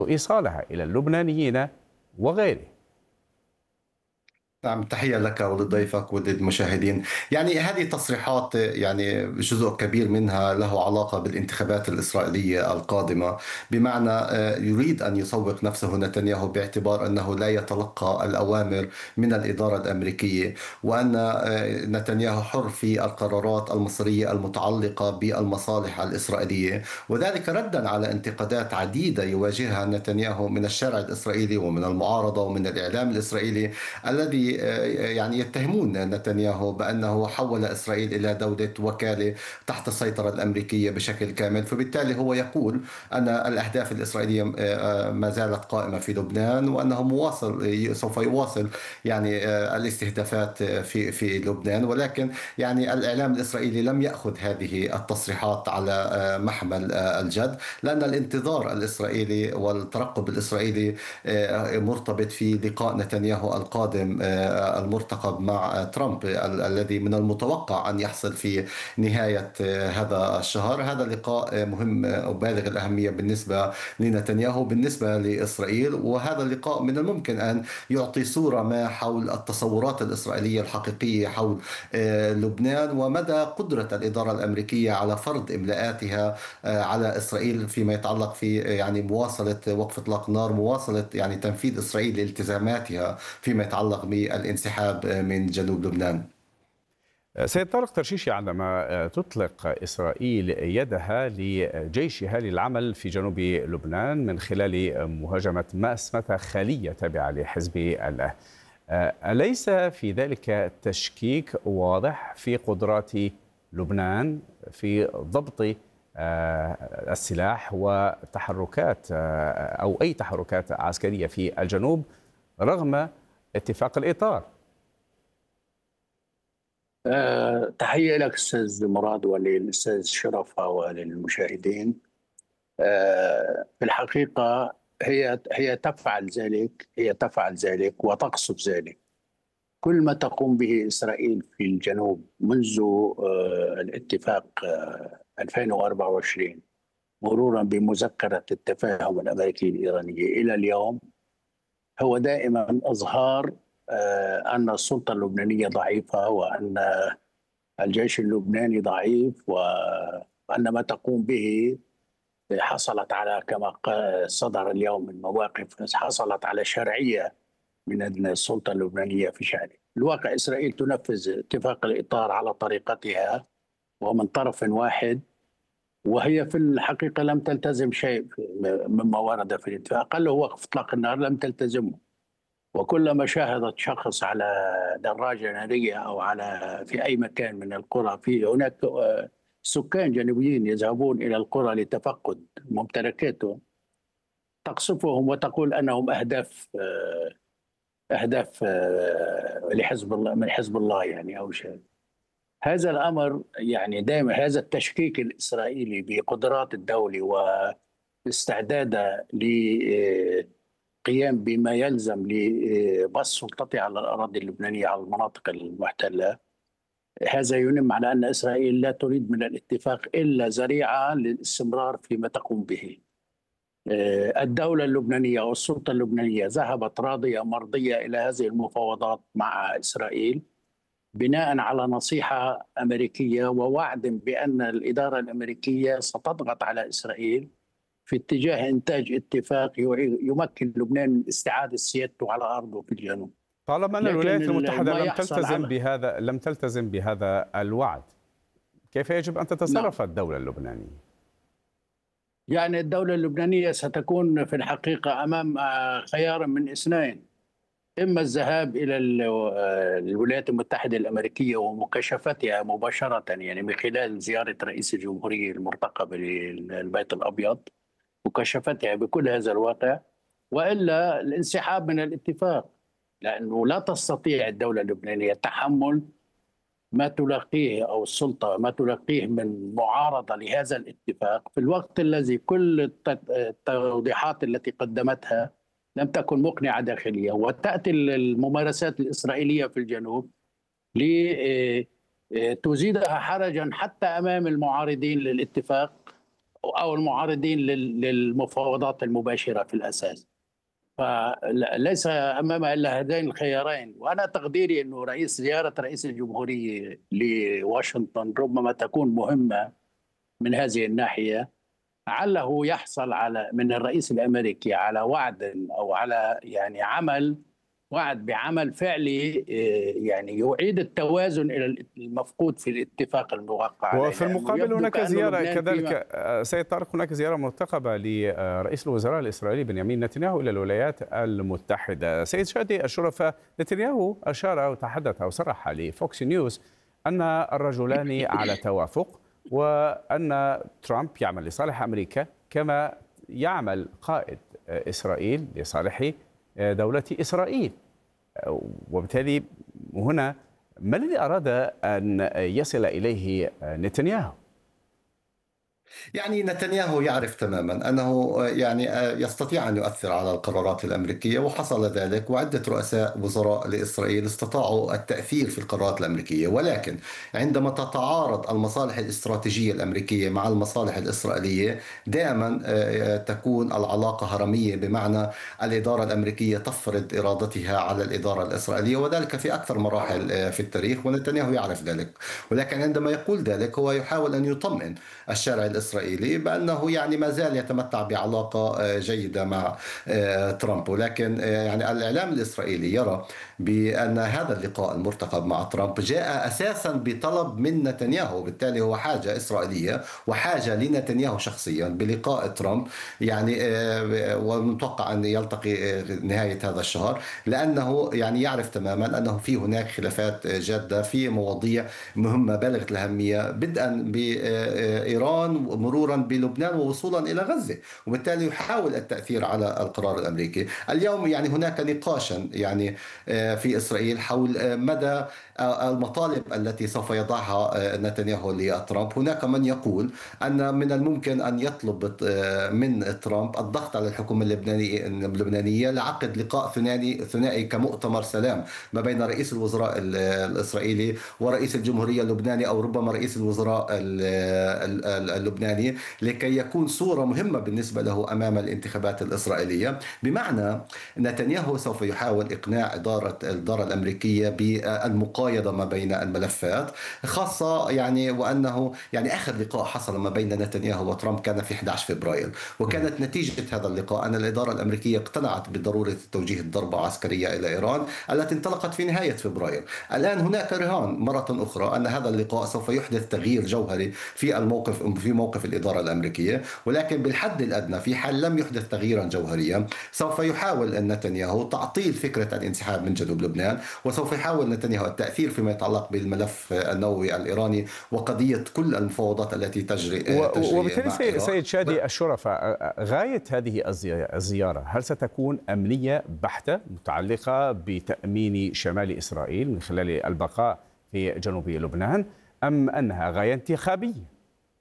إيصالها إلى اللبنانيين وغيره. نعم، تحية لك ولضيفك وللمشاهدين. يعني هذه تصريحات، يعني جزء كبير منها له علاقة بالانتخابات الإسرائيلية القادمة. بمعنى يريد أن يسوق نفسه نتنياهو باعتبار أنه لا يتلقى الأوامر من الإدارة الأمريكية، وأن نتنياهو حر في القرارات المصيرية المتعلقة بالمصالح الإسرائيلية، وذلك ردا على انتقادات عديدة يواجهها نتنياهو من الشارع الإسرائيلي ومن المعارضة ومن الإعلام الإسرائيلي، الذي يعني يتهمون نتنياهو بأنه حول إسرائيل إلى دولة وكالة تحت السيطرة الأمريكية بشكل كامل. فبالتالي هو يقول أن الأهداف الإسرائيلية ما زالت قائمة في لبنان، وأنه سوف يواصل يعني الاستهدافات في لبنان. ولكن يعني الإعلام الإسرائيلي لم يأخذ هذه التصريحات على محمل الجد، لأن الانتظار الإسرائيلي والترقب الإسرائيلي مرتبط في لقاء نتنياهو القادم المرتقب مع ترامب، الذي من المتوقع أن يحصل في نهاية هذا الشهر. هذا اللقاء مهم وبالغ الأهمية بالنسبة لنتنياهو بالنسبة لإسرائيل، وهذا اللقاء من الممكن أن يعطي صورة ما حول التصورات الإسرائيلية الحقيقية حول لبنان، ومدى قدرة الإدارة الأمريكية على فرض إملاءاتها على إسرائيل فيما يتعلق في يعني مواصلة وقف إطلاق النار، مواصلة يعني تنفيذ إسرائيل لالتزاماتها فيما يتعلق بالانسحاب من جنوب لبنان. سيد طارق ترشيشي، عندما تطلق إسرائيل يدها لجيشها للعمل في جنوب لبنان من خلال مهاجمة ما أسمتها خلية تابعة لحزب الله، أليس في ذلك تشكيك واضح في قدرات لبنان في ضبط السلاح وتحركات أو أي تحركات عسكرية في الجنوب رغم اتفاق الإطار؟ تحية لك أستاذ مراد وللأستاذ شرفة وللمشاهدين. في الحقيقة هي تفعل ذلك، هي تفعل ذلك وتقصد ذلك. كل ما تقوم به إسرائيل في الجنوب منذ الاتفاق 2024 مرورا بمذكرة التفاهم الأمريكي الإيرانية إلى اليوم، هو دائما إظهار أن السلطة اللبنانية ضعيفة، وأن الجيش اللبناني ضعيف، وأن ما تقوم به حصلت على، كما صدر اليوم من مواقف، حصلت على شرعية من السلطة اللبنانية في شأنه. الواقع إسرائيل تنفذ اتفاق الإطار على طريقتها ومن طرف واحد، وهي في الحقيقة لم تلتزم شيء مما ورد في الاتفاق. أقل هو وقف إطلاق النار لم تلتزمه، وكلما شاهدت شخص على دراجة نارية أو على في أي مكان من القرى، في هناك سكان جنوبيين يذهبون إلى القرى لتفقد ممتلكاتهم، تقصفهم وتقول أنهم أهداف لحزب الله، من حزب الله يعني أو شيء. هذا الأمر يعني دائما هذا التشكيك الإسرائيلي بقدرات الدولة واستعدادها لقيام بما يلزم لبسط سلطتها على الأراضي اللبنانية، على المناطق المحتلة. هذا ينم على أن إسرائيل لا تريد من الاتفاق إلا ذريعة للاستمرار فيما تقوم به. الدولة اللبنانية والسلطة اللبنانية ذهبت راضية مرضية إلى هذه المفاوضات مع إسرائيل بناء على نصيحة أمريكية ووعد بأن الإدارة الأمريكية ستضغط على إسرائيل في اتجاه إنتاج اتفاق يمكن لبنان من استعادة سيادته على أرضه في الجنوب. طالما أن لكن الولايات المتحدة ما يحصل لم تلتزم بهذا الوعد، كيف يجب أن نعم، تتصرف الدولة اللبنانية؟ يعني الدولة اللبنانية ستكون في الحقيقة أمام خيار من اثنين: إما الذهاب إلى الولايات المتحدة الأمريكية ومكاشفتها مباشرة، يعني من خلال زيارة رئيس الجمهورية المرتقبة للبيت الأبيض، مكاشفتها بكل هذا الواقع، وإلا الانسحاب من الاتفاق، لأنه لا تستطيع الدولة اللبنانية تحمل ما تلاقيه أو السلطة ما تلاقيه من معارضة لهذا الاتفاق في الوقت الذي كل التوضيحات التي قدمتها لم تكن مقنعة داخليا. وتأتي الممارسات الإسرائيلية في الجنوب لتزيدها حرجا حتى أمام المعارضين للاتفاق، أو المعارضين للمفاوضات المباشرة في الأساس. فليس أمامها إلا هذين الخيارين. وأنا تقديري أنه زيارة رئيس الجمهورية لواشنطن ربما تكون مهمة من هذه الناحية، لعله يحصل من الرئيس الأمريكي على وعد أو على وعد بعمل فعلي يعني يعيد التوازن إلى المفقود في الاتفاق الموقع عليه. وفي المقابل هناك زيارة كذلك سيد طارق، هناك زيارة مرتقبة لرئيس الوزراء الإسرائيلي بنيامين نتنياهو إلى الولايات المتحدة. سيد شادي الشرفاء، نتنياهو أشار وتحدث أو صرح لفوكس نيوز أن الرجلان على توافق، وأن ترامب يعمل لصالح أمريكا كما يعمل قائد إسرائيل لصالح دولة إسرائيل. وبالتالي هنا ما الذي أراد أن يصل إليه نتنياهو؟ يعني نتنياهو يعرف تماما أنه يعني يستطيع أن يؤثر على القرارات الأمريكية، وحصل ذلك، وعدة رؤساء وزراء لإسرائيل استطاعوا التأثير في القرارات الأمريكية. ولكن عندما تتعارض المصالح الاستراتيجية الأمريكية مع المصالح الإسرائيلية دائما تكون العلاقة هرمية، بمعنى الإدارة الأمريكية تفرض إرادتها على الإدارة الإسرائيلية، وذلك في أكثر مراحل في التاريخ، ونتنياهو يعرف ذلك. ولكن عندما يقول ذلك هو يحاول أن يطمئن الشارع الإسرائيلي بأنه يعني ما زال يتمتع بعلاقة جيدة مع ترامب. ولكن يعني الإعلام الإسرائيلي يرى بأن هذا اللقاء المرتقب مع ترامب جاء أساسا بطلب من نتنياهو، وبالتالي هو حاجة إسرائيلية وحاجة لنتنياهو شخصيا بلقاء ترامب، يعني ونتوقع أن يلتقي نهاية هذا الشهر، لأنه يعني يعرف تماما أنه في هناك خلافات جادة في مواضيع مهمة بالغة الأهمية، بدءا بإيران مرورا بلبنان ووصولا إلى غزة. وبالتالي يحاول التأثير على القرار الأمريكي. اليوم يعني هناك نقاشا يعني في إسرائيل حول مدى المطالب التي سوف يضعها نتنياهو لترامب. هناك من يقول أن من الممكن أن يطلب من ترامب الضغط على الحكومة اللبنانية لعقد لقاء ثنائي كمؤتمر سلام ما بين رئيس الوزراء الإسرائيلي ورئيس الجمهورية اللبناني، أو ربما رئيس الوزراء اللبناني، لكي يكون صورة مهمة بالنسبة له أمام الانتخابات الإسرائيلية. بمعنى نتنياهو سوف يحاول إقناع الإدارة الأمريكية بالمقايضة ما بين الملفات، خاصة يعني وأنه يعني آخر لقاء حصل ما بين نتنياهو وترامب كان في 11 فبراير، وكانت نتيجة هذا اللقاء أن الإدارة الأمريكية اقتنعت بضرورة توجيه الضربة عسكرية إلى إيران التي انطلقت في نهاية فبراير. الآن هناك رهان مرة أخرى أن هذا اللقاء سوف يحدث تغيير جوهري في موقف الإدارة الأمريكية، ولكن بالحد الأدنى في حال لم يحدث تغييرا جوهريا سوف يحاول نتنياهو تعطيل فكرة الانسحاب من جنوب لبنان، وسوف يحاول نتنياهو التأثير فيما يتعلق بالملف النووي الإيراني وقضية كل المفاوضات التي تجري وبالتالي سيد شادي الشرفاء، غاية هذه الزيارة هل ستكون أمنية بحتة متعلقة بتأمين شمال إسرائيل من خلال البقاء في جنوب لبنان، أم أنها غاية انتخابية؟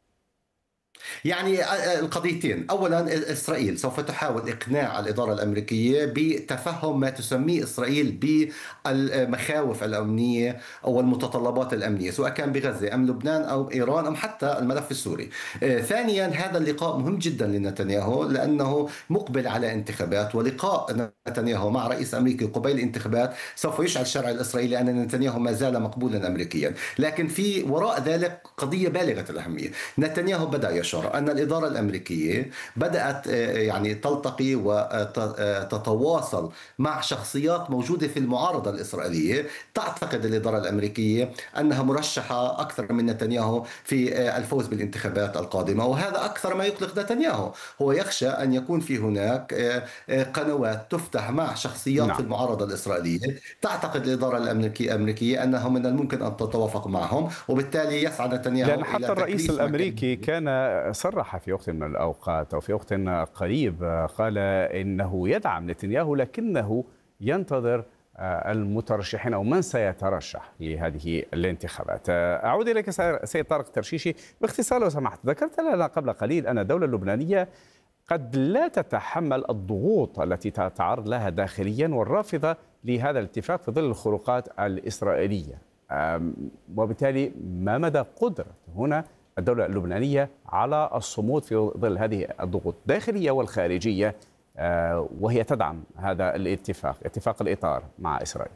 يعني القضيتين، أولا إسرائيل سوف تحاول إقناع الإدارة الأمريكية بتفهم ما تسميه إسرائيل بالمخاوف الأمنية أو المتطلبات الأمنية، سواء كان بغزة أم لبنان أو إيران أم حتى الملف السوري. ثانيا هذا اللقاء مهم جدا لنتنياهو لأنه مقبل على انتخابات، ولقاء نتنياهو مع رئيس أمريكي قبيل الانتخابات سوف يشعل الشارع الإسرائيلي أن نتنياهو ما زال مقبولا أمريكيا. لكن في وراء ذلك قضية بالغة الأهمية. نتنياهو بدأ يشعر أن الإدارة الأمريكية بدأت يعني تلتقي وتتواصل مع شخصيات موجودة في المعارضة الإسرائيلية. تعتقد الإدارة الأمريكية أنها مرشحة أكثر من نتنياهو في الفوز بالانتخابات القادمة، وهذا أكثر ما يقلق نتنياهو. هو يخشى أن يكون في هناك قنوات تفتح مع شخصيات في المعارضة الإسرائيلية تعتقد الإدارة الأمريكية أنه من الممكن أن تتوافق معهم، وبالتالي يسعى نتنياهو لأن حتى الرئيس الأمريكي كان صرح في وقت من الأوقات أو في وقت قريب، قال إنه يدعم نتنياهو لكنه ينتظر المترشحين أو من سيترشح لهذه الانتخابات. أعود إليك سيد طارق ترشيشي باختصار لو سمحت. ذكرت لنا قبل قليل أن الدولة اللبنانية قد لا تتحمل الضغوط التي تتعرض لها داخليا والرافضة لهذا الاتفاق في ظل الخروقات الإسرائيلية، وبالتالي ما مدى قدرة هنا الدولة اللبنانية على الصمود في ظل هذه الضغوط الداخلية والخارجية، وهي تدعم هذا الاتفاق، اتفاق الإطار مع إسرائيل؟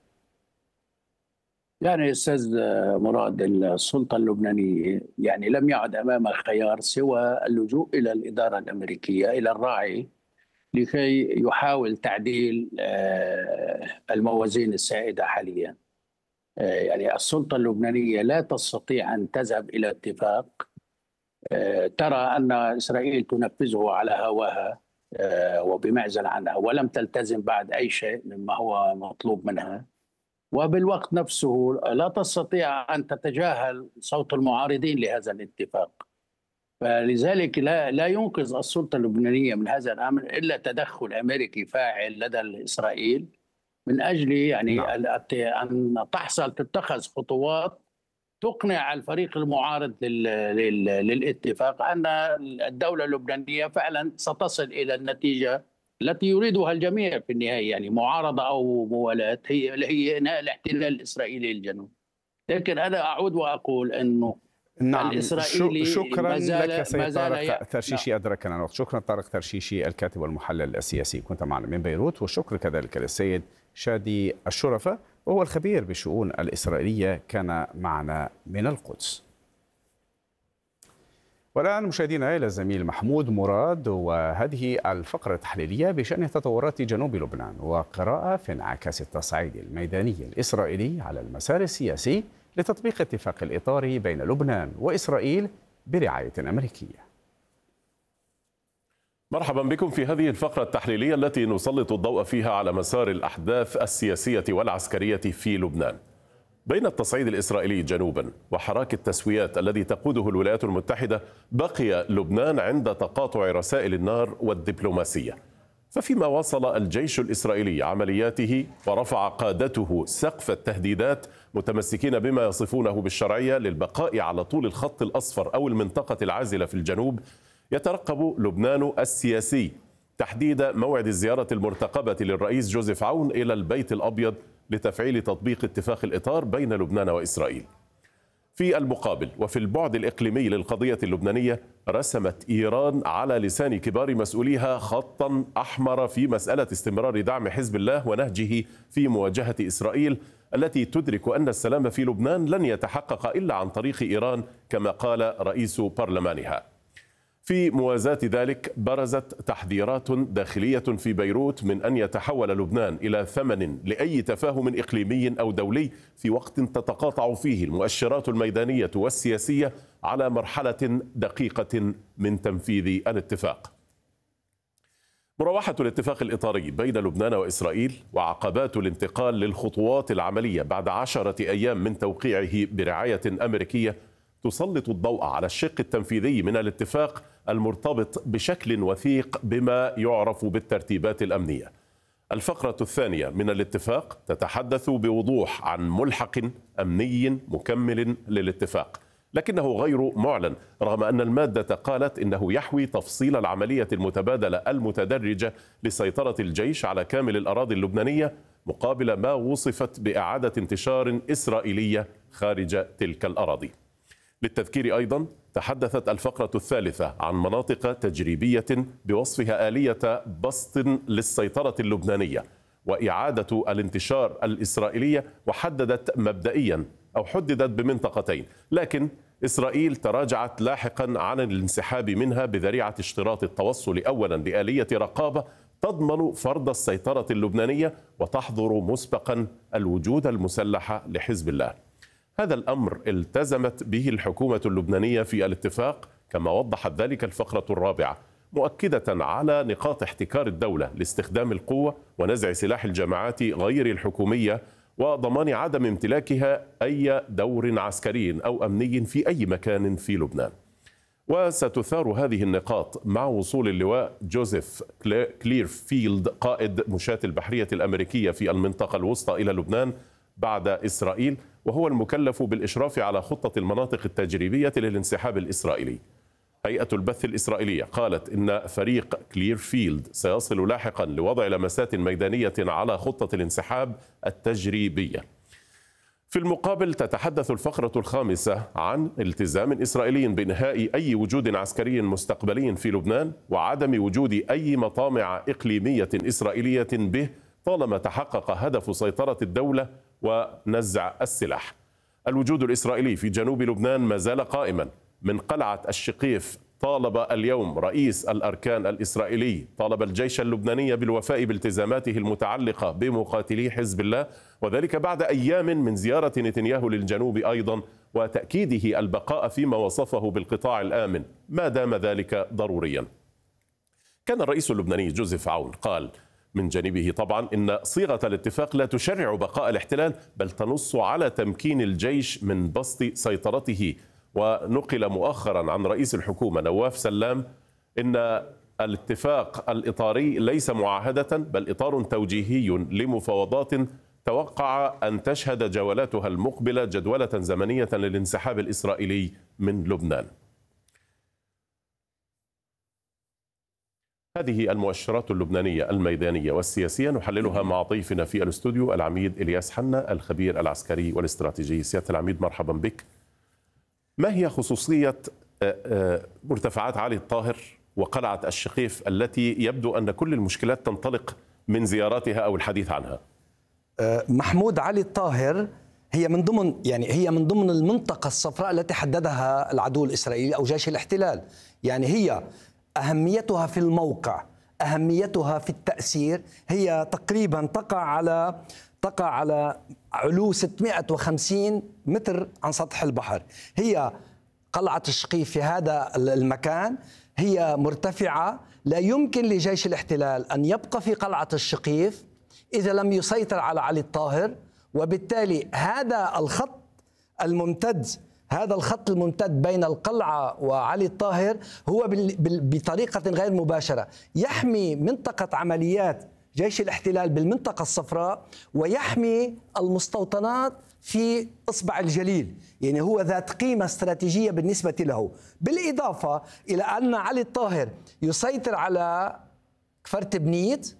يعني أستاذ مراد، السلطة اللبنانية يعني لم يعد أمامها خيار سوى اللجوء إلى الإدارة الأمريكية، إلى الراعي، لكي يحاول تعديل الموازين السائدة حاليا. يعني السلطة اللبنانية لا تستطيع أن تذهب إلى اتفاق ترى أن إسرائيل تنفذه على هواها وبمعزل عنها، ولم تلتزم بعد أي شيء مما هو مطلوب منها، وبالوقت نفسه لا تستطيع أن تتجاهل صوت المعارضين لهذا الاتفاق. فلذلك لا ينقذ السلطة اللبنانية من هذا الأمر إلا تدخل أمريكي فاعل لدى إسرائيل، من أجل يعني أن تتخذ خطوات تقنع الفريق المعارض للاتفاق أن الدولة اللبنانية فعلا ستصل إلى النتيجة التي يريدها الجميع في النهاية، يعني معارضة أو موالاة، هي إنهاء الاحتلال الإسرائيلي للجنوب. لكن أنا أعود وأقول أنه نعم، الإسرائيلي شكرا لك سيد طارق ترشيشي. نعم. أدركنا الوقت. شكرا طارق ترشيشي الكاتب والمحلل السياسي، كنت معنا من بيروت. والشكر كذلك للسيد شادي الشرفة وهو الخبير بالشؤون الإسرائيلية، كان معنا من القدس. والآن مشاهدينا إلى الزميل محمود مراد وهذه الفقرة التحليلية بشأن تطورات جنوب لبنان وقراءة في انعكاس التصعيد الميداني الإسرائيلي على المسار السياسي لتطبيق اتفاق الإطار بين لبنان وإسرائيل برعاية أمريكية. مرحبا بكم في هذه الفقرة التحليلية التي نسلط الضوء فيها على مسار الأحداث السياسية والعسكرية في لبنان. بين التصعيد الإسرائيلي جنوبا وحراك التسويات الذي تقوده الولايات المتحدة، بقي لبنان عند تقاطع رسائل النار والدبلوماسية. ففيما واصل الجيش الإسرائيلي عملياته ورفع قادته سقف التهديدات متمسكين بما يصفونه بالشرعية للبقاء على طول الخط الأصفر أو المنطقة العازلة في الجنوب، يترقب لبنان السياسي تحديد موعد الزيارة المرتقبة للرئيس جوزيف عون إلى البيت الأبيض لتفعيل تطبيق اتفاق الإطار بين لبنان وإسرائيل. في المقابل وفي البعد الإقليمي للقضية اللبنانية، رسمت إيران على لسان كبار مسؤوليها خطا أحمر في مسألة استمرار دعم حزب الله ونهجه في مواجهة إسرائيل، التي تدرك أن السلام في لبنان لن يتحقق إلا عن طريق إيران كما قال رئيس برلمانها. في موازاة ذلك برزت تحذيرات داخلية في بيروت من أن يتحول لبنان إلى ثمن لأي تفاهم إقليمي أو دولي في وقت تتقاطع فيه المؤشرات الميدانية والسياسية على مرحلة دقيقة من تنفيذ الاتفاق. مروحة الاتفاق الإطاري بين لبنان وإسرائيل وعقبات الانتقال للخطوات العملية بعد 10 أيام من توقيعه برعاية أمريكية تسلط الضوء على الشق التنفيذي من الاتفاق المرتبط بشكل وثيق بما يعرف بالترتيبات الأمنية. الفقرة الثانية من الاتفاق تتحدث بوضوح عن ملحق أمني مكمل للاتفاق، لكنه غير معلن، رغم أن المادة قالت إنه يحوي تفصيل العملية المتبادلة المتدرجة لسيطرة الجيش على كامل الأراضي اللبنانية مقابل ما وصفت بإعادة انتشار إسرائيلية خارج تلك الأراضي. للتذكير أيضا تحدثت الفقرة الثالثة عن مناطق تجريبية بوصفها آلية بسط للسيطرة اللبنانية وإعادة الانتشار الإسرائيلية، وحددت مبدئيا أو حددت بمنطقتين، لكن إسرائيل تراجعت لاحقا عن الانسحاب منها بذريعة اشتراط التوصل أولا لآلية رقابة تضمن فرض السيطرة اللبنانية وتحظر مسبقا الوجود المسلح لحزب الله. هذا الأمر التزمت به الحكومة اللبنانية في الاتفاق كما وضحت ذلك الفقرة الرابعة، مؤكدة على نقاط احتكار الدولة لاستخدام القوة ونزع سلاح الجماعات غير الحكومية وضمان عدم امتلاكها أي دور عسكري أو أمني في أي مكان في لبنان. وستثار هذه النقاط مع وصول اللواء جوزيف كليرفيلد قائد مشاة البحرية الأمريكية في المنطقة الوسطى إلى لبنان بعد إسرائيل، وهو المكلف بالإشراف على خطة المناطق التجريبية للانسحاب الإسرائيلي. هيئة البث الإسرائيلية قالت إن فريق كليرفيلد سيصل لاحقا لوضع لمسات ميدانية على خطة الانسحاب التجريبية. في المقابل تتحدث الفقرة الخامسة عن التزام إسرائيلي بإنهاء أي وجود عسكري مستقبلي في لبنان وعدم وجود أي مطامع إقليمية إسرائيلية به طالما تحقق هدف سيطرة الدولة ونزع السلاح. الوجود الإسرائيلي في جنوب لبنان ما زال قائما. من قلعة الشقيف طالب اليوم رئيس الأركان الإسرائيلي طالب الجيش اللبناني بالوفاء بالتزاماته المتعلقة بمقاتلي حزب الله، وذلك بعد أيام من زيارة نتنياهو للجنوب أيضا وتأكيده البقاء فيما وصفه بالقطاع الآمن ما دام ذلك ضروريا. كان الرئيس اللبناني جوزيف عون قال من جانبه طبعا إن صيغة الاتفاق لا تشرع بقاء الاحتلال بل تنص على تمكين الجيش من بسط سيطرته. ونقل مؤخرا عن رئيس الحكومة نواف سلام إن الاتفاق الإطاري ليس معاهدة بل إطار توجيهي لمفاوضات توقع أن تشهد جولاتها المقبلة جدولة زمنية للانسحاب الإسرائيلي من لبنان. هذه المؤشرات اللبنانية الميدانية والسياسية نحللها مع ضيفنا في الاستوديو العميد إلياس حنا الخبير العسكري والاستراتيجي. سيادة العميد مرحبا بك. ما هي خصوصية مرتفعات علي الطاهر وقلعة الشقيف التي يبدو أن كل المشكلات تنطلق من زياراتها أو الحديث عنها؟ محمود، علي الطاهر هي من ضمن المنطقة الصفراء التي حددها العدو الإسرائيلي أو جيش الاحتلال. يعني هي أهميتها في الموقع، أهميتها في التأثير، هي تقريبا تقع على علو 650 متر عن سطح البحر. هي قلعة الشقيف في هذا المكان هي مرتفعة، لا يمكن لجيش الاحتلال أن يبقى في قلعة الشقيف إذا لم يسيطر على علي الطاهر، وبالتالي هذا الخط الممتد بين القلعة وعلي الطاهر هو بطريقة غير مباشرة يحمي منطقة عمليات جيش الاحتلال بالمنطقة الصفراء ويحمي المستوطنات في إصبع الجليل. يعني هو ذات قيمة استراتيجية بالنسبة له، بالإضافة إلى أن علي الطاهر يسيطر على كفرت بنيت،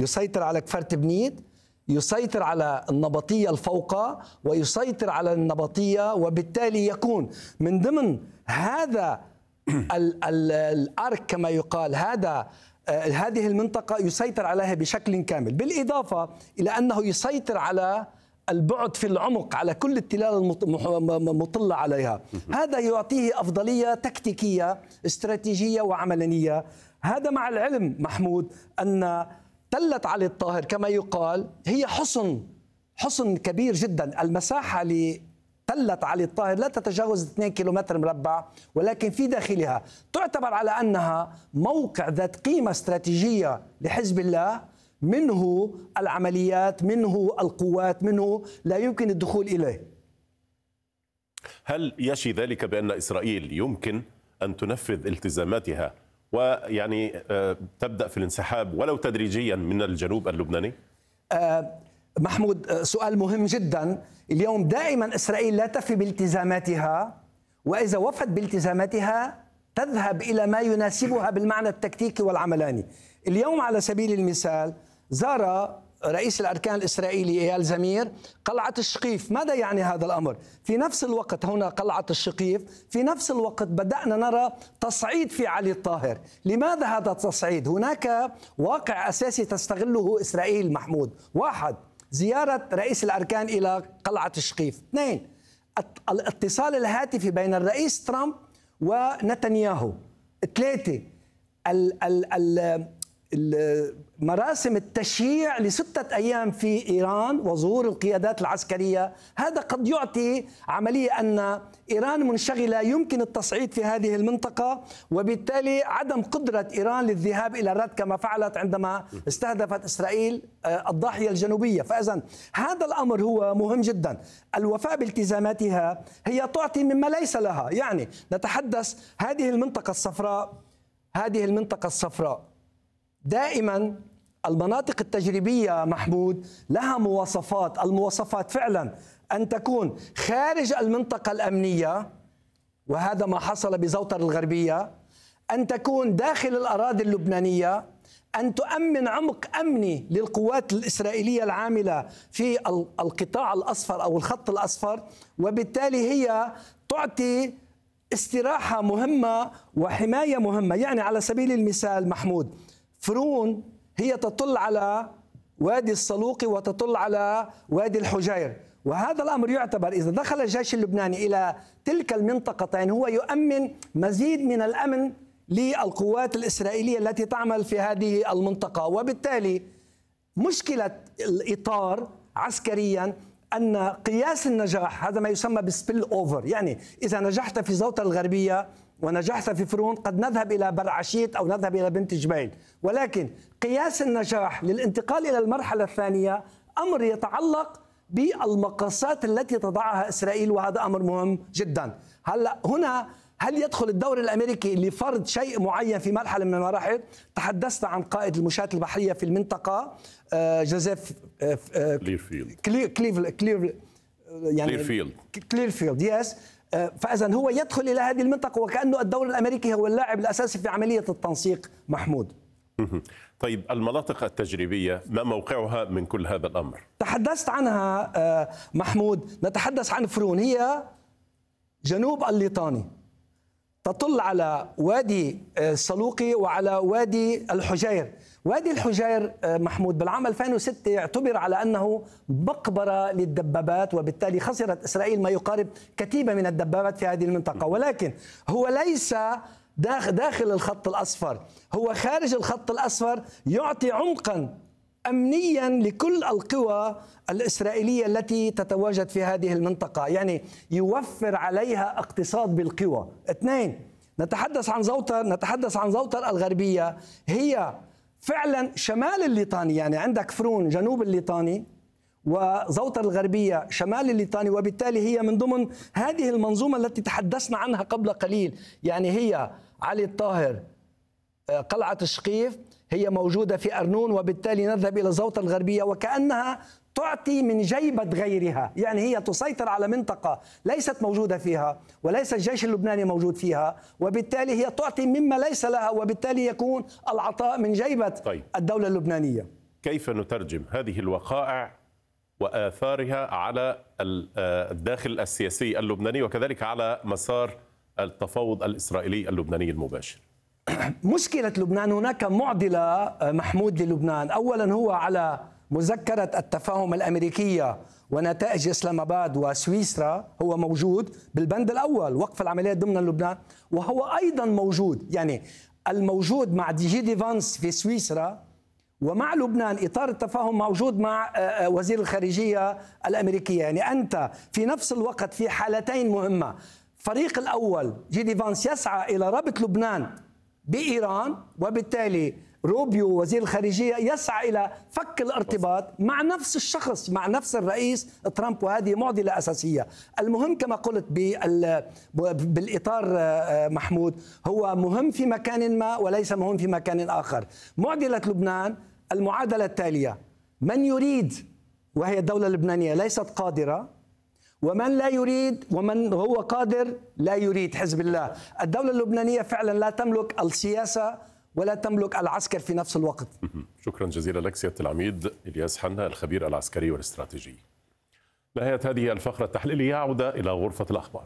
يسيطر على النبطية الفوقى، ويسيطر على النبطية، وبالتالي يكون من ضمن هذا الأرك كما يقال هذه المنطقة يسيطر عليها بشكل كامل، بالإضافة إلى أنه يسيطر على البعد في العمق على كل التلال المطلة عليها. هذا يعطيه أفضلية تكتيكية استراتيجية وعملانية. هذا مع العلم محمود أن تلة علي الطاهر كما يقال هي حصن كبير جدا. المساحة لتلة علي الطاهر لا تتجاوز 2 كيلومتر مربع، ولكن في داخلها تعتبر على أنها موقع ذات قيمة استراتيجية لحزب الله، منه العمليات، منه القوات، منه لا يمكن الدخول إليه. هل يشي ذلك بأن إسرائيل يمكن أن تنفذ التزاماتها ويعني تبدأ في الانسحاب ولو تدريجيا من الجنوب اللبناني؟ محمود، سؤال مهم جدا. اليوم دائما إسرائيل لا تفي بالتزاماتها، وإذا وفت بالتزاماتها تذهب إلى ما يناسبها بالمعنى التكتيكي والعملاني. اليوم على سبيل المثال زار رئيس الأركان الإسرائيلي إيال زمير قلعة الشقيف. ماذا يعني هذا الأمر؟ في نفس الوقت هنا قلعة الشقيف، في نفس الوقت بدأنا نرى تصعيد في علي الطاهر. لماذا هذا التصعيد؟ هناك واقع أساسي تستغله إسرائيل محمود. 1، زيارة رئيس الأركان إلى قلعة الشقيف. 2، الاتصال الهاتفي بين الرئيس ترامب ونتنياهو. 3، مراسم التشييع ل6 أيام في إيران وظهور القيادات العسكرية. هذا قد يعطي عملية أن إيران منشغلة، يمكن التصعيد في هذه المنطقة، وبالتالي عدم قدرة إيران للذهاب إلى الرد كما فعلت عندما استهدفت إسرائيل الضاحية الجنوبية. فإذن هذا الأمر هو مهم جدا. الوفاء بالتزاماتها هي تعطي مما ليس لها. يعني نتحدث هذه المنطقة الصفراء دائما المناطق التجريبية محمود لها مواصفات. المواصفات فعلا أن تكون خارج المنطقة الأمنية، وهذا ما حصل بزوطر الغربية، أن تكون داخل الأراضي اللبنانية، أن تؤمن عمق أمني للقوات الإسرائيلية العاملة في القطاع الأصفر أو الخط الأصفر، وبالتالي هي تعطي استراحة مهمة وحماية مهمة. يعني على سبيل المثال محمود، فرون هي تطل على وادي الصلوقي وتطل على وادي الحجير، وهذا الأمر يعتبر إذا دخل الجيش اللبناني إلى تلك المنطقتين هو يؤمن مزيد من الأمن للقوات الإسرائيلية التي تعمل في هذه المنطقة. وبالتالي مشكلة الإطار عسكريا أن قياس النجاح هذا ما يسمى بالسبيل أوفر، يعني إذا نجحت في زوطة الغربية ونجحت في فرون قد نذهب إلى برعشيت أو نذهب إلى بنت جبيل، ولكن قياس النجاح للانتقال إلى المرحلة الثانية أمر يتعلق بالمقاسات التي تضعها إسرائيل، وهذا أمر مهم جدا. هلا هنا هل يدخل الدور الأمريكي لفرض شيء معين في مرحلة من المراحل؟ تحدثت عن قائد المشاة البحرية في المنطقة جوزيف كليرفيلد يس. فإذا هو يدخل إلى هذه المنطقة وكأنه الدور الأمريكي هو اللاعب الأساسي في عملية التنسيق. محمود، طيب المناطق التجريبية ما موقعها من كل هذا الأمر؟ تحدثت عنها محمود. نتحدث عن فرون، هي جنوب الليطاني، تطل على وادي الصلوقي وعلى وادي الحجير. وادي الحجير محمود بالعام 2006 اعتبر على أنه مقبرة للدبابات، وبالتالي خسرت إسرائيل ما يقارب كتيبة من الدبابات في هذه المنطقة، ولكن هو ليس داخل الخط الأصفر، هو خارج الخط الأصفر، يعطي عمقا أمنيا لكل القوى الإسرائيلية التي تتواجد في هذه المنطقة، يعني يوفر عليها اقتصاد بالقوى. اثنين، نتحدث عن زوطر الغربية، هي فعلا شمال الليطاني، يعني عندك فرون جنوب الليطاني وزوطر الغربية شمال الليطاني، وبالتالي هي من ضمن هذه المنظومة التي تحدثنا عنها قبل قليل. يعني هي علي الطاهر، قلعة الشقيف، هي موجودة في أرنون، وبالتالي نذهب إلى زوطر الغربية وكأنها تعطي من جيبة غيرها، يعني هي تسيطر على منطقة ليست موجودة فيها وليس الجيش اللبناني موجود فيها، وبالتالي هي تعطي مما ليس لها، وبالتالي يكون العطاء من جيبة الدولة اللبنانية. كيف نترجم هذه الوقائع وآثارها على الداخل السياسي اللبناني وكذلك على مسار التفاوض الإسرائيلي اللبناني المباشر؟ مشكلة لبنان، هناك معضلة محمود للبنان. أولا هو على مذكرة التفاهم الأمريكية ونتائج إسلام آباد وسويسرا هو موجود بالبند الأول وقف العمليات ضمن لبنان، وهو أيضا موجود، يعني الموجود مع جي فانس في سويسرا ومع لبنان إطار التفاهم موجود مع وزير الخارجية الأمريكية. يعني أنت في نفس الوقت في حالتين مهمة، فريق الأول جي فانس يسعى إلى ربط لبنان بإيران، وبالتالي روبيو وزير الخارجية يسعى إلى فك الارتباط مع نفس الشخص، مع نفس الرئيس ترامب، وهذه معضلة أساسية. المهم كما قلت بالإطار محمود، هو مهم في مكان ما وليس مهم في مكان آخر. معضلة لبنان المعادلة التالية: من يريد وهي الدولة اللبنانية ليست قادرة، ومن لا يريد ومن هو قادر لا يريد حزب الله. الدولة اللبنانية فعلا لا تملك السياسة ولا تملك العسكر في نفس الوقت. شكرا جزيلا لك سيادة العميد إلياس حنا الخبير العسكري والاستراتيجي. نهاية هذه الفقرة التحليلية، عودة إلى غرفة الأخبار.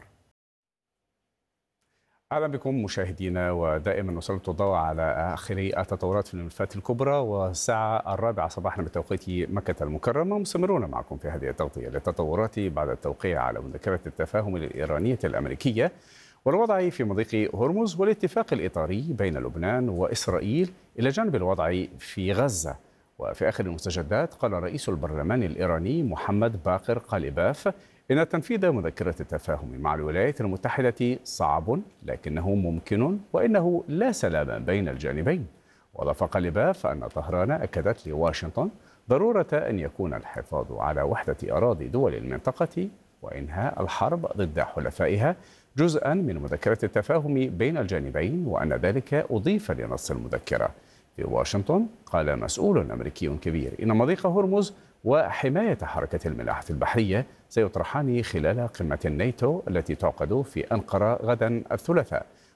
أهلا بكم مشاهدينا، ودائما نسلط الضوء على آخر التطورات في الملفات الكبرى، والساعة 4 صباحا بتوقيت مكة المكرمة مستمرون معكم في هذه التغطية للتطورات بعد التوقيع على مذكرة التفاهم الإيرانية الأمريكية والوضع في مضيق هرمز والاتفاق الإطاري بين لبنان وإسرائيل إلى جانب الوضع في غزة. وفي آخر المستجدات قال رئيس البرلمان الإيراني محمد باقر قاليباف إن تنفيذ مذكرة التفاهم مع الولايات المتحدة صعب لكنه ممكن، وإنه لا سلام بين الجانبين. وأضاف قاليباف أن طهران أكدت لواشنطن ضرورة أن يكون الحفاظ على وحدة أراضي دول المنطقة وإنهاء الحرب ضد حلفائها جزءا من مذكرة التفاهم بين الجانبين، وأن ذلك أضيف لنص المذكرة. في واشنطن قال مسؤول أمريكي كبير إن مضيق هرمز وحماية حركة الملاحة البحرية سيطرحان خلال قمة الناتو التي تعقد في أنقرة غدا الثلاثاء.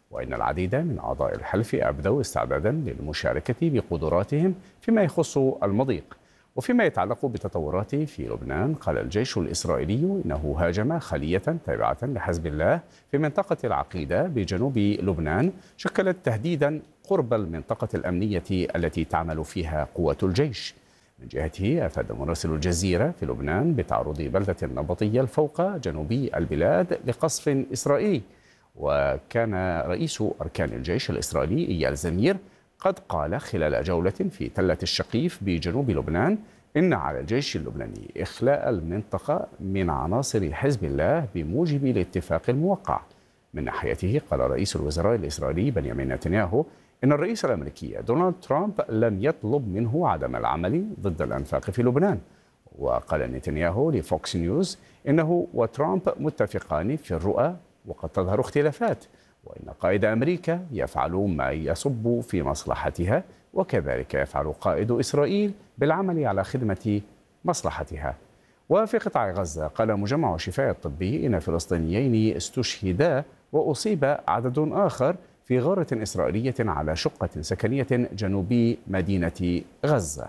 وإن العديد من أعضاء الحلف أبدوا استعدادا للمشاركة بقدراتهم فيما يخص المضيق. وفيما يتعلق بالتطورات في لبنان، قال الجيش الإسرائيلي إنه هاجم خلية تابعة لحزب الله في منطقة العقيدة بجنوب لبنان، شكلت تهديدا قرب المنطقة الأمنية التي تعمل فيها قوة الجيش. من جهته أفاد مراسل الجزيرة في لبنان بتعرض بلدة نبطية الفوق جنوبي البلاد لقصف إسرائيلي. وكان رئيس أركان الجيش الإسرائيلي إيال زمير قد قال خلال جولة في تلة الشقيف بجنوب لبنان إن على الجيش اللبناني إخلاء المنطقة من عناصر حزب الله بموجب الاتفاق الموقع. من ناحيته قال رئيس الوزراء الإسرائيلي بنيامين نتنياهو إن الرئيس الأمريكي دونالد ترامب لم يطلب منه عدم العمل ضد الأنفاق في لبنان. وقال نتنياهو لفوكس نيوز إنه وترامب متفقان في الرؤى وقد تظهر اختلافات، وإن قائد أمريكا يفعل ما يصب في مصلحتها، وكذلك يفعل قائد إسرائيل بالعمل على خدمة مصلحتها. وفي قطاع غزة قال مجمع شفاء الطبي إن فلسطينيين استشهدا وأصيب عدد آخر في غارة إسرائيلية على شقة سكنية جنوب مدينة غزة.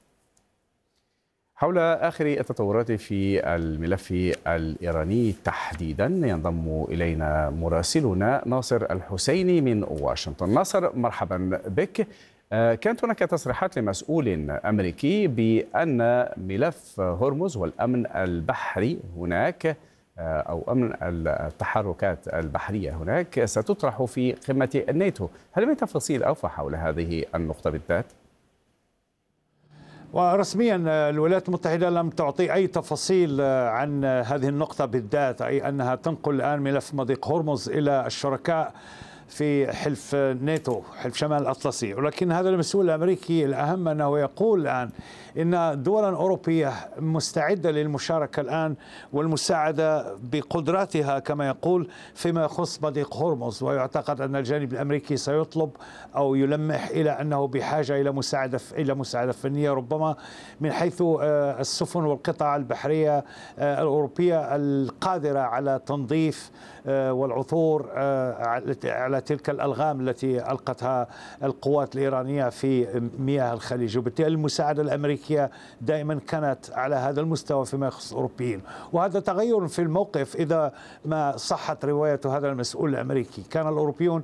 حول آخر التطورات في الملف الإيراني تحديدا ينضم إلينا مراسلنا ناصر الحسيني من واشنطن. ناصر، مرحبا بك. كانت هناك تصريحات لمسؤول أمريكي بأن ملف هرمز والأمن البحري هناك أو أمن التحركات البحرية هناك ستطرح في قمة الناتو. هل من تفاصيل أوفى حول هذه النقطة بالذات؟ ورسميا الولايات المتحدة لم تعطي أي تفاصيل عن هذه النقطة بالذات، أي أنها تنقل الآن ملف مضيق هرمز إلى الشركاء في حلف ناتو، حلف شمال الأطلسي. ولكن هذا المسؤول الأمريكي الأهم أنه يقول الآن إن دولا أوروبية مستعدة للمشاركة الآن والمساعدة بقدراتها كما يقول فيما يخص مضيق هرمز. ويعتقد أن الجانب الأمريكي سيطلب أو يلمح إلى أنه بحاجة إلى مساعدة فنية، ربما من حيث السفن والقطع البحرية الأوروبية القادرة على تنظيف والعثور على تلك الألغام التي ألقتها القوات الإيرانية في مياه الخليج. وبالتالي المساعدة الأمريكية دائما كانت على هذا المستوى فيما يخص الأوروبيين، وهذا تغير في الموقف إذا ما صحت رواية هذا المسؤول الأمريكي. كان الأوروبيون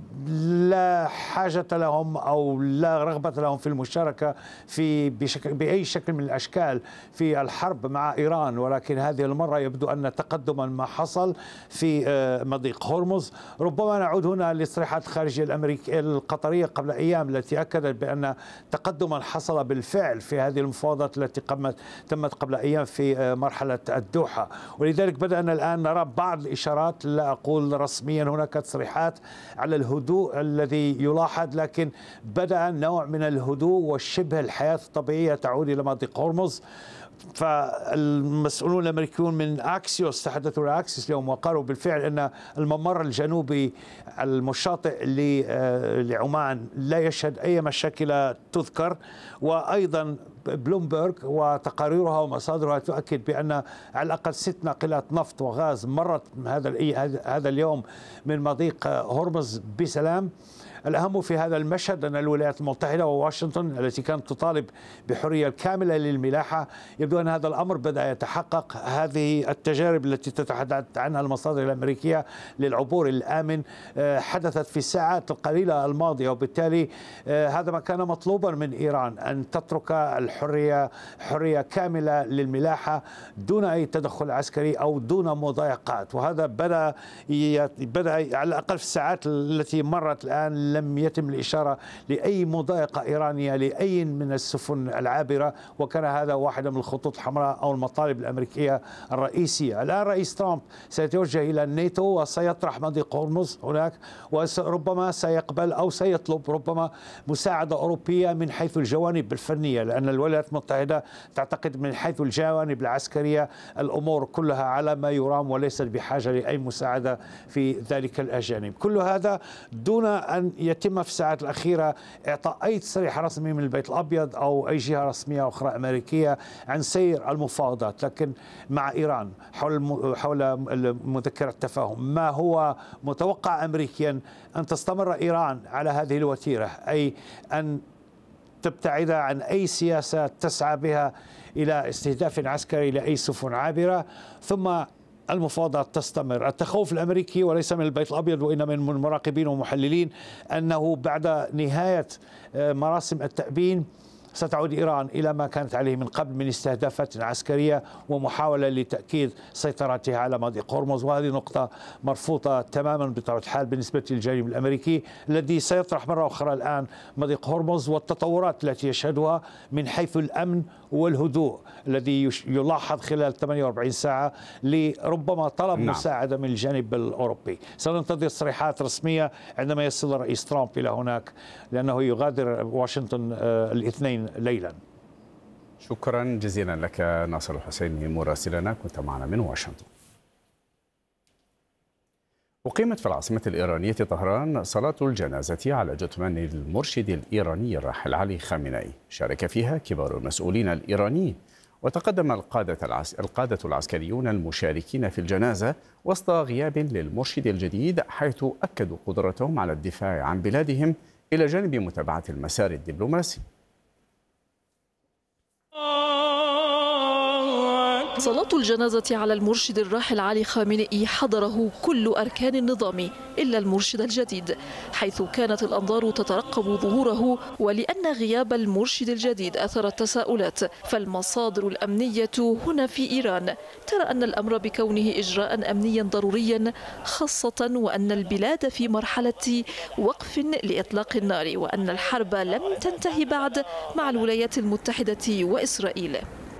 لا حاجة لهم أو لا رغبة لهم في المشاركة بأي شكل من الأشكال في الحرب مع إيران، ولكن هذه المرة يبدو أن تقدما ما حصل في مضيق هرمز. ربما نعود هنا لتصريحات الخارجية الأمريكية القطرية قبل أيام التي أكدت بأن تقدما حصل بالفعل في هذه المفاوضات التي تمت قبل أيام في مرحلة الدوحة. ولذلك بدأنا الآن نرى بعض الإشارات، لا أقول رسميا هناك تصريحات على الهدوء الذي يلاحظ، لكن بدأ نوع من الهدوء والشبه الحياة الطبيعية تعود إلى مضيق هرمز. فالمسؤولون الامريكيون من اكسيوس تحدثوا لاكسيوس اليوم وقالوا بالفعل ان الممر الجنوبي المشاطئ لعمان لا يشهد اي مشاكل تذكر. وايضا بلومبرغ وتقاريرها ومصادرها تؤكد بان على الاقل 6 ناقلات نفط وغاز مرت هذا اليوم من مضيق هرمز بسلام. الأهم في هذا المشهد أن الولايات المتحدة وواشنطن التي كانت تطالب بحرية الكاملة للملاحة، يبدو أن هذا الأمر بدأ يتحقق. هذه التجارب التي تتحدث عنها المصادر الأمريكية للعبور الآمن حدثت في الساعات القليلة الماضية، وبالتالي هذا ما كان مطلوبا من إيران، أن تترك حرية كاملة للملاحة دون أي تدخل عسكري أو دون مضايقات. وهذا بدأ على الأقل في الساعات التي مرت الآن لم يتم الإشارة لأي مضايقة إيرانية لأي من السفن العابرة، وكان هذا واحدة من الخطوط الحمراء أو المطالب الأمريكية الرئيسية. الآن رئيس ترامب سيتوجه إلى الناتو وسيطرح مضيق هرمز هناك، وربما سيقبل أو سيطلب ربما مساعدة أوروبية من حيث الجوانب الفنية، لأن الولايات المتحدة تعتقد من حيث الجوانب العسكرية الأمور كلها على ما يرام وليست بحاجة لأي مساعدة في ذلك الجانب. كل هذا دون أن يتم في الساعات الأخيرة إعطاء أي تصريح رسمي من البيت الأبيض أو أي جهة رسمية أخرى أمريكية عن سير المفاوضات، لكن مع إيران حول مذكرة التفاهم. ما هو متوقع أمريكيا أن تستمر إيران على هذه الوتيرة، أي أن تبتعد عن أي سياسات تسعى بها إلى استهداف عسكري لأي سفن عابرة، ثم المفاوضات تستمر. التخوف الأمريكي وليس من البيت الأبيض وإنما من المراقبين والمحللين أنه بعد نهاية مراسم التأبين ستعود إيران إلى ما كانت عليه من قبل من استهدافات عسكرية ومحاولة لتأكيد سيطرتها على مضيق هرمز، وهذه نقطة مرفوضة تماما بطبيعة الحال بالنسبة للجانب الأمريكي الذي سيطرح مرة أخرى الآن مضيق هرمز والتطورات التي يشهدها من حيث الأمن والهدوء الذي يلاحظ خلال 48 ساعة لربما طلب مساعدة من الجانب الأوروبي. سننتظر تصريحات رسمية عندما يصل الرئيس ترامب إلى هناك، لأنه يغادر واشنطن الاثنين ليلا. شكرا جزيلا لك ناصر الحسيني مراسلنا، كنت معنا من واشنطن. أقيمت في العاصمة الإيرانية طهران صلاة الجنازة على جثمان المرشد الإيراني الراحل علي خامنئي، شارك فيها كبار المسؤولين الإيرانيين، وتقدم القادة العسكريون المشاركين في الجنازة وسط غياب للمرشد الجديد، حيث أكدوا قدرتهم على الدفاع عن بلادهم إلى جانب متابعة المسار الدبلوماسي. صلاة الجنازة على المرشد الراحل علي خامنئي حضره كل أركان النظام إلا المرشد الجديد، حيث كانت الأنظار تترقب ظهوره. ولأن غياب المرشد الجديد أثر التساؤلات، فالمصادر الأمنية هنا في إيران ترى أن الأمر بكونه إجراء أمنيا ضروريا، خاصة وأن البلاد في مرحلة وقف لإطلاق النار، وأن الحرب لم تنتهي بعد مع الولايات المتحدة وإسرائيل.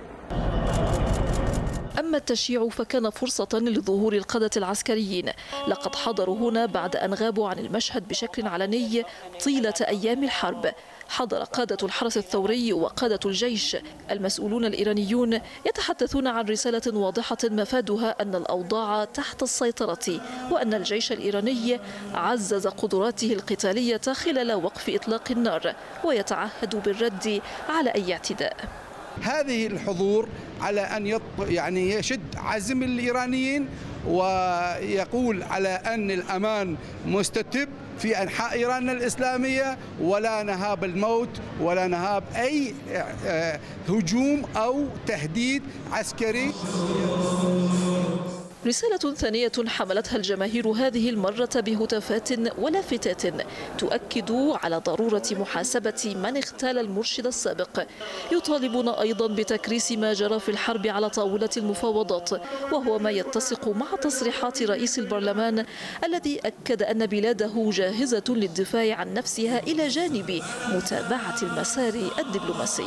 أما التشييع فكان فرصة لظهور القادة العسكريين، لقد حضروا هنا بعد أن غابوا عن المشهد بشكل علني طيلة أيام الحرب. حضر قادة الحرس الثوري وقادة الجيش. المسؤولون الإيرانيون يتحدثون عن رسالة واضحة مفادها أن الأوضاع تحت السيطرة، وأن الجيش الإيراني عزز قدراته القتالية خلال وقف إطلاق النار، ويتعهد بالرد على أي اعتداء. هذه الحضور على أن يشد عزم الإيرانيين ويقول على أن الأمان مستتب في أنحاء إيران الإسلامية، ولا نهاب الموت ولا نهاب أي هجوم أو تهديد عسكري. رسالة ثانية حملتها الجماهير هذه المرة بهتافات ولافتات تؤكد على ضرورة محاسبة من اغتال المرشد السابق. يطالبون أيضا بتكريس ما جرى في الحرب على طاولة المفاوضات، وهو ما يتسق مع تصريحات رئيس البرلمان الذي أكد أن بلاده جاهزة للدفاع عن نفسها إلى جانب متابعة المسار الدبلوماسي.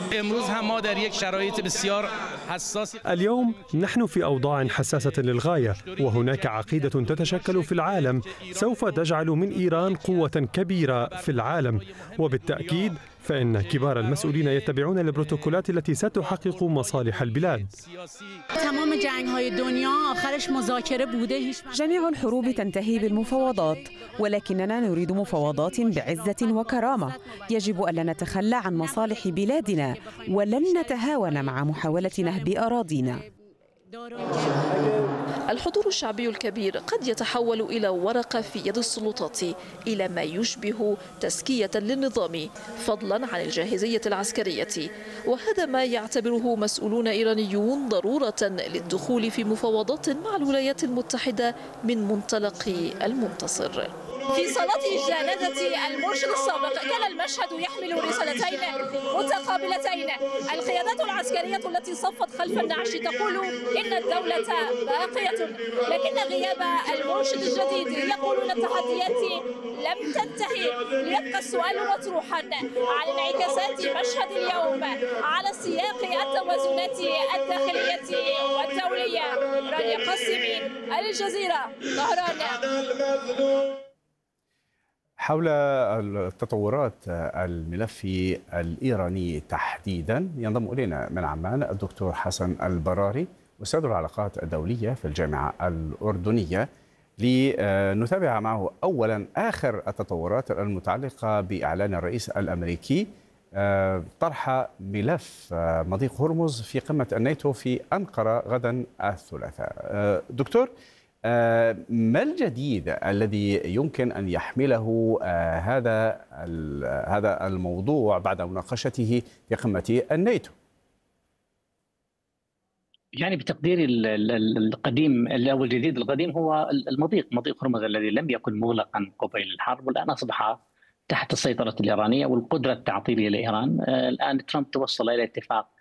اليوم نحن في أوضاع حساسة للغاية، وهناك عقيدة تتشكل في العالم سوف تجعل من إيران قوة كبيرة في العالم، وبالتأكيد فإن كبار المسؤولين يتبعون البروتوكولات التي ستحقق مصالح البلاد. جميع الحروب تنتهي بالمفاوضات، ولكننا نريد مفاوضات بعزة وكرامة. يجب ألا نتخلى عن مصالح بلادنا، ولن نتهاون مع محاولة نهب أراضينا. الحضور الشعبي الكبير قد يتحول إلى ورقة في يد السلطات، إلى ما يشبه تزكية للنظام فضلا عن الجاهزية العسكرية، وهذا ما يعتبره مسؤولون إيرانيون ضرورة للدخول في مفاوضات مع الولايات المتحدة من منطلق المنتصر. في صلاة جنازة المرشد السابق كان المشهد يحمل رسالتين متقابلتين. القيادات العسكرية التي صفت خلف النعش تقول إن الدولة باقية، لكن غياب المرشد الجديد يقولون التحديات لم تنتهي. ليبقى السؤال مطروحا عن انعكاسات مشهد اليوم على سياق التوازنات الداخلية والدولية. رانيا قاسمي، الجزيرة، طهران. حول التطورات الملف الإيراني تحديدا ينضم إلينا من عمان الدكتور حسن البراري، أستاذ العلاقات الدولية في الجامعة الأردنية. لنتابع معه أولا آخر التطورات المتعلقة بإعلان الرئيس الأمريكي طرح ملف مضيق هرمز في قمة الناتو في أنقرة غدا الثلاثاء. دكتور، ما الجديد الذي يمكن أن يحمله هذا الموضوع بعد مناقشته في قمة الناتو؟ يعني بتقديري القديم او الجديد القديم هو مضيق هرمز الذي لم يكن مغلقا قبيل الحرب والان اصبح تحت السيطره الايرانيه والقدره التعطيليه لايران. الان ترامب توصل الى اتفاق